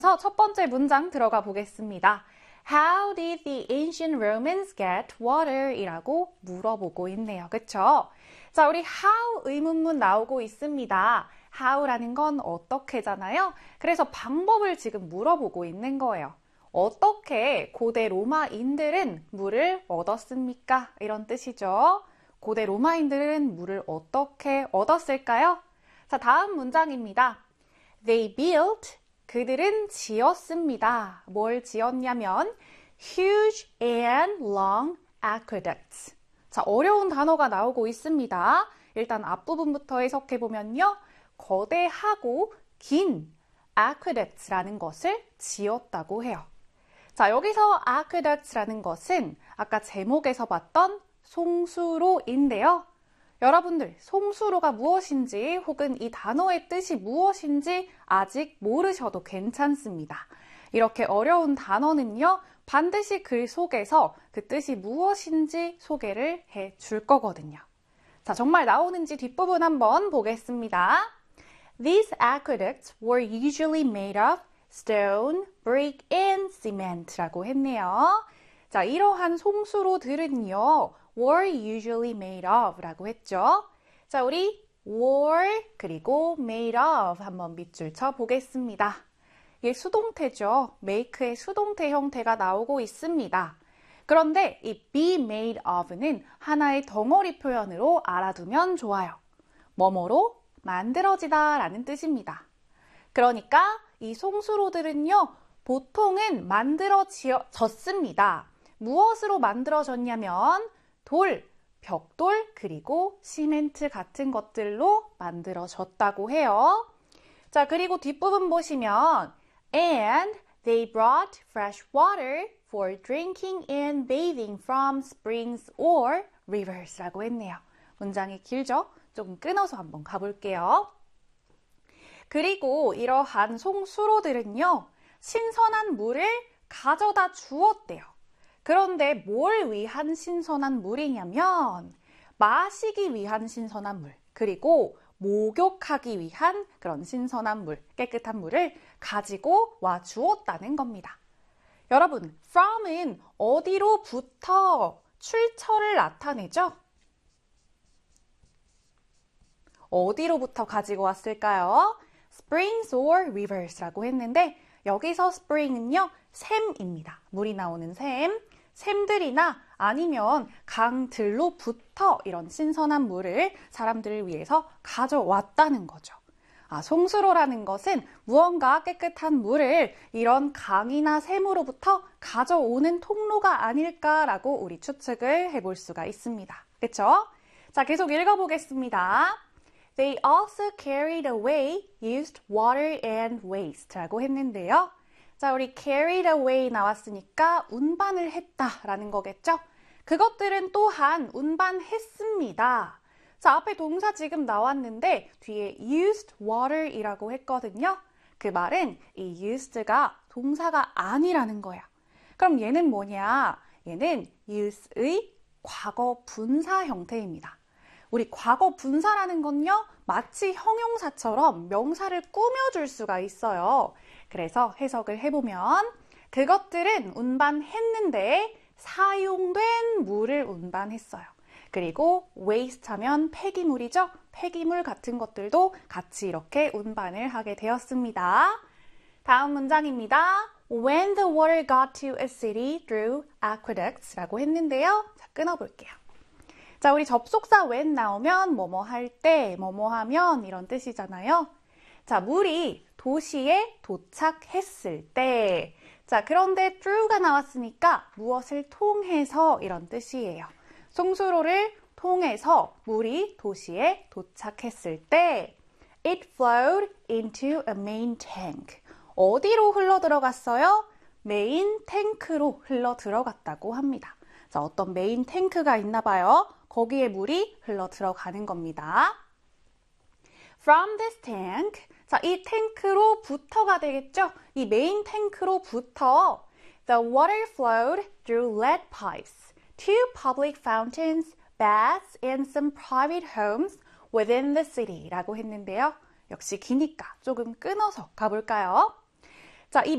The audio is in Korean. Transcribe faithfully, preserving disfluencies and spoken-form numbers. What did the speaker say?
첫 번째 문장 들어가 보겠습니다. How did the ancient Romans get water? 이라고 물어보고 있네요. 그쵸? 자, 우리 how 의문문 나오고 있습니다. how라는 건 어떻게잖아요. 그래서 방법을 지금 물어보고 있는 거예요. 어떻게 고대 로마인들은 물을 얻었습니까? 이런 뜻이죠. 고대 로마인들은 물을 어떻게 얻었을까요? 자, 다음 문장입니다. They built, 그들은 지었습니다. 뭘 지었냐면 huge and long aqueducts. 자, 어려운 단어가 나오고 있습니다. 일단 앞부분부터 해석해보면요. 거대하고 긴 aqueducts라는 것을 지었다고 해요. 자, 여기서 aqueducts라는 것은 아까 제목에서 봤던 송수로인데요. 여러분들, 송수로가 무엇인지 혹은 이 단어의 뜻이 무엇인지 아직 모르셔도 괜찮습니다. 이렇게 어려운 단어는요, 반드시 글 속에서 그 뜻이 무엇인지 소개를 해 줄 거거든요. 자, 정말 나오는지 뒷부분 한번 보겠습니다. These aqueducts were usually made of stone, brick, and cement라고 했네요. 자, 이러한 송수로들은요, were usually made of 라고 했죠. 자, 우리 were 그리고 made of 한번 밑줄 쳐 보겠습니다. 이게 수동태죠. make의 수동태 형태가 나오고 있습니다. 그런데 이 be made of는 하나의 덩어리 표현으로 알아두면 좋아요. 뭐뭐로 만들어지다 라는 뜻입니다. 그러니까 이 송수로들은요, 보통은 만들어졌습니다. 무엇으로 만들어졌냐면 돌, 벽돌, 그리고 시멘트 같은 것들로 만들어졌다고 해요. 자, 그리고 뒷부분 보시면 And they brought fresh water for drinking and bathing from springs or rivers 라고 했네요. 문장이 길죠? 조금 끊어서 한번 가볼게요. 그리고 이러한 송수로들은요, 신선한 물을 가져다 주었대요. 그런데 뭘 위한 신선한 물이냐면 마시기 위한 신선한 물, 그리고 목욕하기 위한 그런 신선한 물, 깨끗한 물을 가지고 와 주었다는 겁니다. 여러분, from은 어디로부터 출처를 나타내죠? 어디로부터 가지고 왔을까요? springs or rivers라고 했는데 여기서 spring은요, 샘입니다. 물이 나오는 샘, 샘들이나 아니면 강들로부터 이런 신선한 물을 사람들을 위해서 가져왔다는 거죠. 아, 송수로라는 것은 무언가 깨끗한 물을 이런 강이나 샘으로부터 가져오는 통로가 아닐까라고 우리 추측을 해볼 수가 있습니다. 그렇죠? 자, 계속 읽어보겠습니다. They also carried away used water and waste라고 했는데요. 자, 우리 carried away 나왔으니까 운반을 했다라는 거겠죠? 그것들은 또한 운반했습니다. 자, 앞에 동사 지금 나왔는데 뒤에 used water이라고 했거든요. 그 말은 이 used가 동사가 아니라는 거야. 그럼 얘는 뭐냐? 얘는 use의 과거 분사 형태입니다. 우리 과거 분사라는 건요, 마치 형용사처럼 명사를 꾸며줄 수가 있어요. 그래서 해석을 해보면 그것들은 운반했는데 사용된 물을 운반했어요. 그리고 waste 하면 폐기물이죠. 폐기물 같은 것들도 같이 이렇게 운반을 하게 되었습니다. 다음 문장입니다. When the water got to a city through aqueducts 라고 했는데요. 자, 끊어볼게요. 자, 우리 접속사 when 나오면 뭐뭐 할 때, 뭐뭐 하면 이런 뜻이잖아요. 자, 물이 도시에 도착했을 때. 자, 그런데 through가 나왔으니까 무엇을 통해서 이런 뜻이에요. 송수로를 통해서 물이 도시에 도착했을 때 It flowed into a main tank. 어디로 흘러 들어갔어요? 메인 탱크로 흘러 들어갔다고 합니다. 자, 어떤 메인 탱크가 있나 봐요. 거기에 물이 흘러 들어가는 겁니다. From this tank, 자, 이 탱크로부터가 되겠죠? 이 메인 탱크로부터 The water flowed through lead pipes to public fountains, baths, and some private homes within the city 라고 했는데요. 역시 기니까 조금 끊어서 가볼까요?